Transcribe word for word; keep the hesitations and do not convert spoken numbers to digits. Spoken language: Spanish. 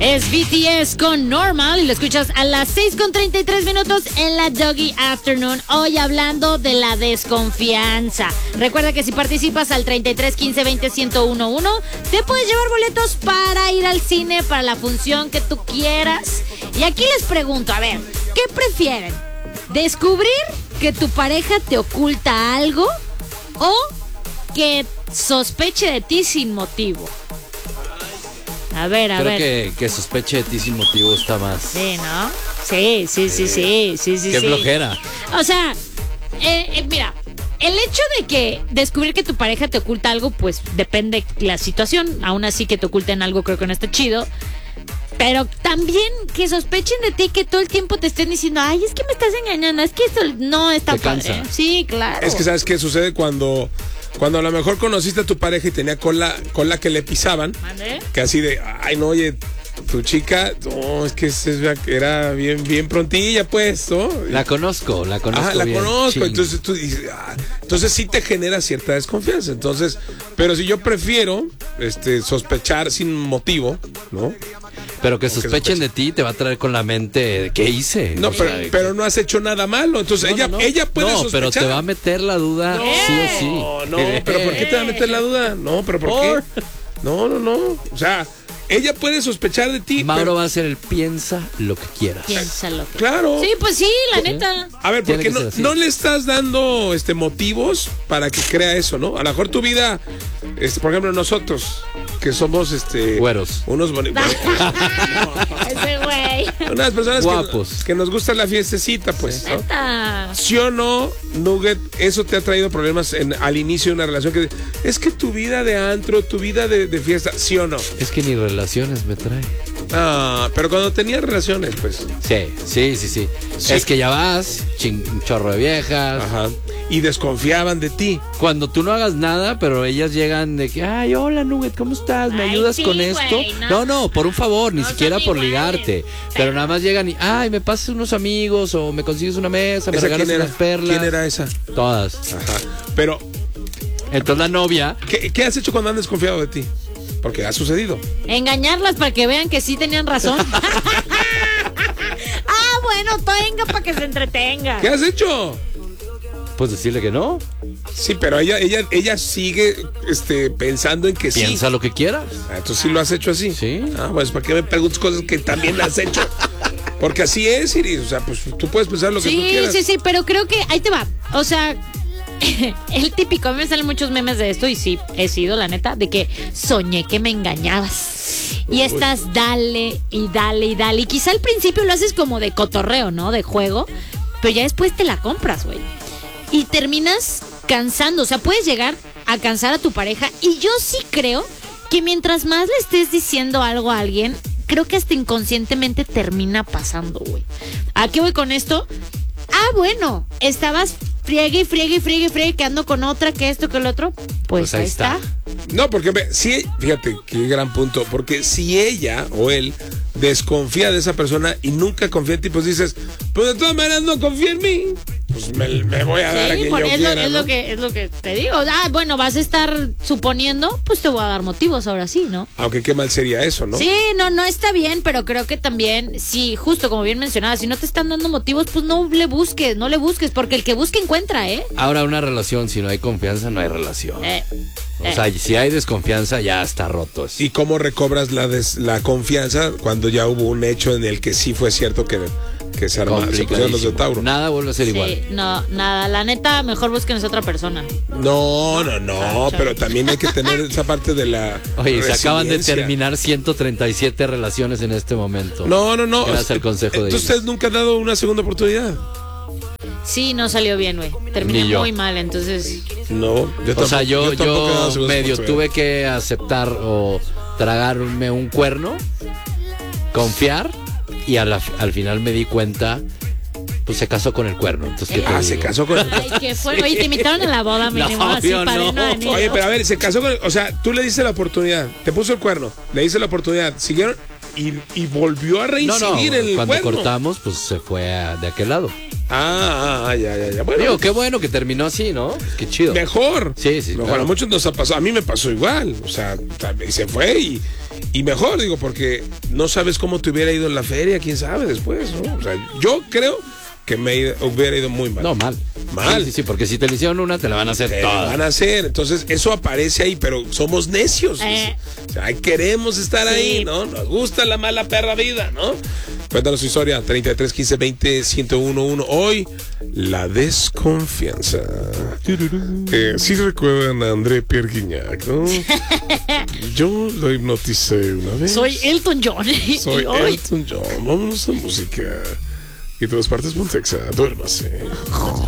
Es B T S con Normal y lo escuchas a las seis con treinta y tres minutos en la Doggy Afternoon. Hoy hablando de la desconfianza. Recuerda que si participas al treinta y tres quince veinte ciento uno uno, te puedes llevar boletos para ir al cine para la función que tú quieras. Y aquí les pregunto, a ver, ¿qué prefieren? ¿Descubrir que tu pareja te oculta algo o que sospeche de ti sin motivo? A ver, a Creo ver. que, que sospeche de ti sin motivo está más. Sí, ¿no? Sí, sí, sí, sí, sí, sí. Qué sí. flojera. O sea, eh, eh, mira, el hecho de que descubrir que tu pareja te oculta algo, pues depende la situación. Aún así que te oculten algo creo que no está chido. Pero también que sospechen de ti, que todo el tiempo te estén diciendo, ay, es que me estás engañando, es que eso no está Te padre. cansa. Sí, claro. Es que ¿sabes qué sucede cuando, cuando a lo mejor conociste a tu pareja y tenía cola, cola que le pisaban? ¿Mande? Que así de, ay, no, oye, tu chica, no, es que es- era bien, bien prontilla, pues, ¿no? La conozco, la conozco Ah, la bien. conozco. Ching. Entonces tú dices, ah, entonces sí te genera cierta desconfianza. Entonces, pero si yo prefiero este sospechar sin motivo, ¿no? Pero que que sospechen sospeche. de ti te va a traer con la mente de qué hice. No, O pero, sea, pero no has hecho nada malo. Entonces no, ella, no, no. ella puede No, sospechar. pero te va a meter la duda sí o sí. No, no, pero ¿por qué te va a meter la duda? No, pero ¿por qué? No, no, no. O sea, ella puede sospechar de ti. Mauro pero- va a ser el piensa lo que quieras. Piénsalo. Claro. Sí, pues sí, la neta. A ver, Tiene porque que no, ser así. no le estás dando este motivos para que crea eso, ¿no? A lo mejor tu vida, este, por ejemplo, nosotros, que somos este Güeros. unos bonitos. Ese güey. Unas personas Guapos. que, que nos gusta la fiestecita, pues, ¿no? Neta. ¿Sí o no, Nugget, eso te ha traído problemas en, al inicio de una relación? Que es que tu vida de antro, tu vida de, de fiesta, ¿sí o no? Es que ni relaciones me trae. Ah, pero cuando tenías relaciones, pues. Sí, sí, sí, sí. Sí. Es que ya vas, ching- un chorro de viejas. Ajá. Y desconfiaban de ti. Cuando tú no hagas nada, pero ellas llegan de que, ay, hola, Nugget, ¿cómo estás? ¿Me Ay, ayudas sí, con güey, esto? no. No, no, por un favor, ni No siquiera son por iguales. ligarte. Pero nada más llegan y, ay, me pasas unos amigos o me consigues una mesa, me ¿Esa regalas quién era? unas perlas. ¿Quién era esa? Todas. Ajá. Pero, Entonces la novia, ¿qué, qué has hecho cuando han desconfiado de ti? Porque ha sucedido. Engañarlas para que vean que sí tenían razón. ah, bueno, venga para que se entretenga. ¿Qué has hecho? pues decirle que no. Sí, pero ella, ella, ella sigue este, pensando en que sí. Piensa lo que quieras. Ah, entonces sí lo has hecho así. Sí. Ah, pues ¿para qué me preguntas cosas que también has hecho? Porque así es, Iris. O sea, pues tú puedes pensar lo que tú Sí, quieras. sí, sí, pero creo que ahí te va. O sea, el típico, a mí me salen muchos memes de esto y sí, he sido, la neta, de que soñé que me engañabas. Y estás dale y dale y dale. Y quizá al principio lo haces como de cotorreo, ¿no? De juego. Pero ya después te la compras, güey. Y terminas cansando. O sea, puedes llegar a cansar a tu pareja. Y yo sí creo que mientras más le estés diciendo algo a alguien, creo que hasta inconscientemente termina pasando, güey. ¿A qué voy con esto? Ah, bueno, estabas friegue y friegue y friegue y friegue que ando con otra, que esto, que el otro. Pues, Pues ahí ahí está. está. No, porque ve, si, fíjate, qué gran punto. Porque si ella o él desconfía de esa persona y nunca confía en ti, pues dices, pues de todas maneras no confía en mí. Pues me, me voy a dar a Sí, quien por- yo es, quiera, lo, es ¿no? lo que, es lo que te digo. Ah, bueno, vas a estar suponiendo, pues te voy a dar motivos ahora sí, ¿no? Aunque qué mal sería eso, ¿no? Sí, no, no está bien, pero creo que también, sí, justo como bien mencionaba, si no te están dando motivos, pues no le busques, no le busques, porque el que busca encuentra, ¿eh? Ahora, una relación, si no hay confianza, no hay relación. Eh, O eh. sea, si hay desconfianza, ya está roto eso. ¿Y cómo recobras la, des- la confianza cuando ya hubo un hecho en el que sí fue cierto que, que se armaron, se pusieron los de Tauro? Nada vuelve a ser Sí, igual. no, nada, la neta, mejor búsquenos otra persona. No, no, no, pero también hay que tener esa parte de la Oye, se acaban de resiliencia. terminar ciento treinta y siete relaciones en este momento. No, no, no. Gracias al consejo de Entonces, Iris. ¿usted nunca ha dado una segunda oportunidad? Sí, no salió bien, güey. Terminé Ni yo. muy mal, entonces. No, yo O sea, yo, tampoco he dado yo segunda medio oportunidad. tuve que aceptar o tragarme un cuerno, confiar, y a la- al final me di cuenta, pues se casó con el cuerno. Entonces, ¿qué te Ah, se digo? casó con... Ay, qué fue. Oye, te invitaron a la boda mínimo, No, así yo padrino no. de anillo. Oye, pero a ver, se casó con... O sea, tú le diste la oportunidad, te puso el cuerno, le diste la oportunidad, siguieron y, y volvió a No, reincidir no, en el cuando cuerno. cortamos, pues se fue a- de aquel lado. Ah, ah, ya, ya, ya. Bueno, Digo, qué bueno que terminó así, ¿no? Qué chido. mejor. Sí, sí, Mejor, claro. a muchos nos ha pasado. A mí me pasó igual. O sea, y se fue y, Y mejor, digo, porque no sabes cómo te hubiera ido en la feria, quién sabe después, ¿no? O sea, yo creo que me hubiera ido muy mal. No, mal. Mal. Sí, sí, sí, porque si te le hicieron una, te la van a hacer Te todas. van a hacer. Entonces, eso aparece ahí, pero somos necios. Eh. O sea, queremos estar Sí. ahí, ¿no? Nos gusta la mala perra vida, ¿no? Cuéntanos su historia, treinta y tres, quince, veinte, ciento uno, uno. Hoy, la desconfianza. Eh, sí recuerdan a André Pierre Guignac, ¿no? Yo lo hipnoticé una vez. Soy Elton John. Soy y hoy Elton John. Vámonos a música. Y todas partes, Pontexa. Duérmase.